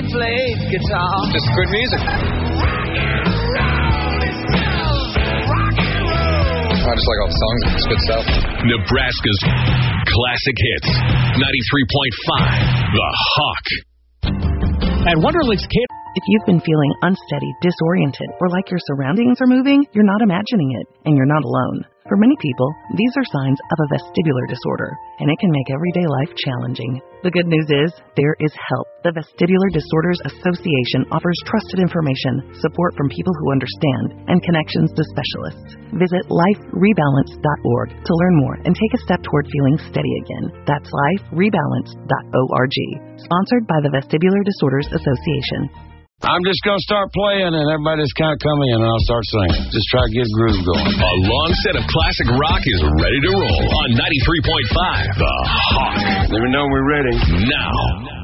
played guitar. Just good music. I just like all the songs. It's good stuff. Nebraska's classic hits. 93.5 The Hawk. At Wonderlicks Catering. If you've been feeling unsteady, disoriented, or like your surroundings are moving, you're not imagining it, and you're not alone. For many people, these are signs of a vestibular disorder, and it can make everyday life challenging. The good news is, there is help. The Vestibular Disorders Association offers trusted information, support from people who understand, and connections to specialists. Visit liferebalance.org to learn more and take a step toward feeling steady again. That's liferebalance.org. Sponsored by the Vestibular Disorders Association. I'm just going to start playing, and everybody just kind of come in, and I'll start singing. Just try to get a groove going. A long set of classic rock is ready to roll on 93.5 The Hawk. Let me know when we're ready. Now.